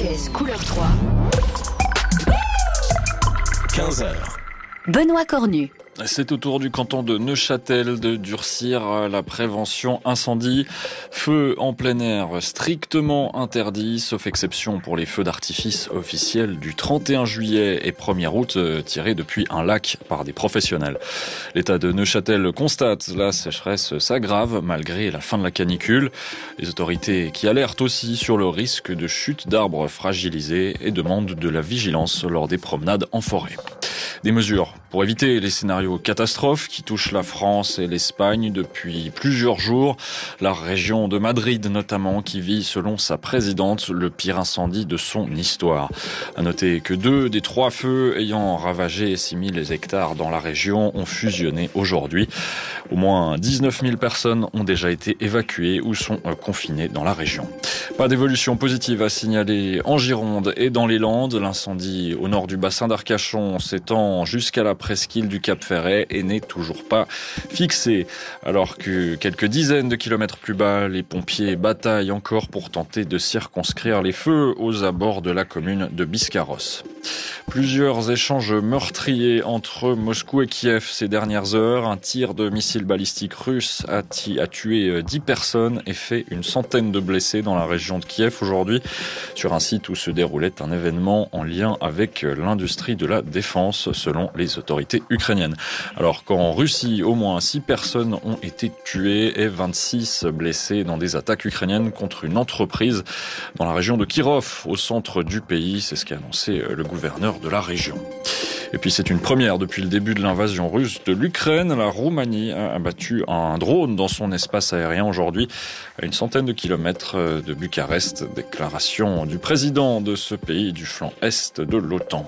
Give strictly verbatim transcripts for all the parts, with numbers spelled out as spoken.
Angeles couleur trois. quinze heures. Benoît Cornu. C'est au tour du canton de Neuchâtel de durcir la prévention incendie. Feux en plein air strictement interdits, sauf exception pour les feux d'artifice officiels du trente et un juillet et premier août tirés depuis un lac par des professionnels. L'État de Neuchâtel constate la sécheresse s'aggrave malgré la fin de la canicule. Les autorités qui alertent aussi sur le risque de chute d'arbres fragilisés et demandent de la vigilance lors des promenades en forêt. Des mesures pour éviter les scénarios catastrophes qui touchent la France et l'Espagne depuis plusieurs jours. La région de Madrid notamment qui vit selon sa présidente le pire incendie de son histoire. À noter que deux des trois feux ayant ravagé six mille hectares dans la région ont fusionné aujourd'hui. Au moins dix-neuf mille personnes ont déjà été évacuées ou sont confinées dans la région. Pas d'évolution positive à signaler en Gironde et dans les Landes. L'incendie au nord du bassin d'Arcachon s'étend jusqu'à la presqu'île du Cap-Ferret et n'est toujours pas fixé. Alors que quelques dizaines de kilomètres plus bas, les pompiers bataillent encore pour tenter de circonscrire les feux aux abords de la commune de Biscarrosse. Plusieurs échanges meurtriers entre Moscou et Kiev ces dernières heures. Un tir de missile balistique russe a, t- a tué dix personnes et fait une centaine de blessés dans la région de Kiev aujourd'hui, sur un site où se déroulait un événement en lien avec l'industrie de la défense, selon les autorités ukrainiennes. Alors qu'en Russie, au moins six personnes ont été tuées et vingt-six blessées dans des attaques ukrainiennes contre une entreprise dans la région de Kirov, au centre du pays. C'est ce qu'a annoncé le gouverneur de la région. Et puis c'est une première depuis le début de l'invasion russe de l'Ukraine. La Roumanie a abattu un drone dans son espace aérien aujourd'hui, à une centaine de kilomètres de Bucarest. Déclaration du président de ce pays du flanc est de l'OTAN.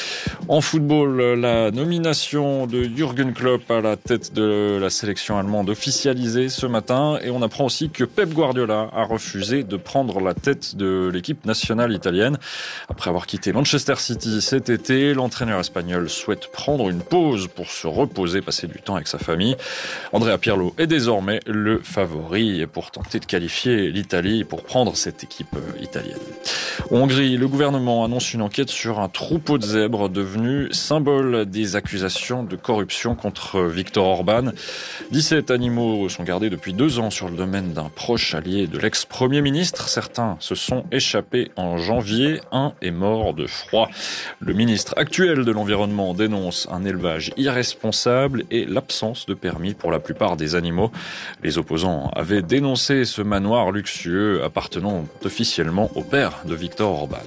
En football, la nomination de Jürgen Klopp à la tête de la sélection allemande officialisée ce matin, et on apprend aussi que Pep Guardiola a refusé de prendre la tête de l'équipe nationale italienne. Après avoir quitté Manchester City cet été, l'entraîneur espagnol souhaite prendre une pause pour se reposer, passer du temps avec sa famille. Andrea Pirlo est désormais le favori pour tenter de qualifier l'Italie pour prendre cette équipe italienne. En Hongrie, le gouvernement annonce une enquête sur un troupeau de zèbres devenu symbole des accusations de corruption contre Viktor Orban. dix-sept animaux sont gardés depuis deux ans sur le domaine d'un proche allié de l'ex-premier ministre. Certains se sont échappés en janvier. Un est mort de froid. Le ministre actuel de l'Environnement dénonce un élevage irresponsable et l'absence de permis pour la plupart des animaux. Les opposants avaient dénoncé ce manoir luxueux appartenant officiellement au père de Viktor Orban.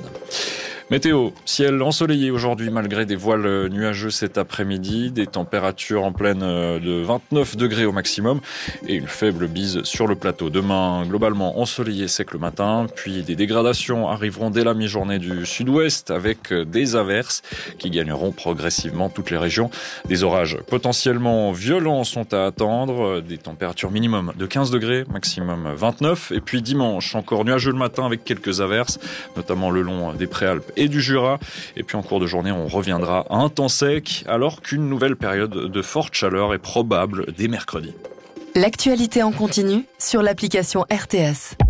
Météo, ciel ensoleillé aujourd'hui malgré des voiles nuageux cet après-midi, des températures en pleine de vingt-neuf degrés au maximum et une faible bise sur le plateau. Demain, globalement ensoleillé sec le matin, puis des dégradations arriveront dès la mi-journée du sud-ouest avec des averses qui gagneront progressivement toutes les régions. Des orages potentiellement violents sont à attendre, des températures minimum de quinze degrés, maximum vingt-neuf. Et puis dimanche, encore nuageux le matin avec quelques averses, notamment le long des Préalpes et du Jura. Et puis en cours de journée, on reviendra à un temps sec, alors qu'une nouvelle période de forte chaleur est probable dès mercredi. L'actualité en continu sur l'application R T S.